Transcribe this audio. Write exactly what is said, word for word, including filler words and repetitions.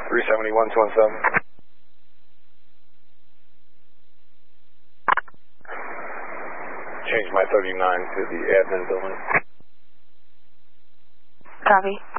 three seventy-one, two one seven. Change my thirty-nine to the admin building. Copy.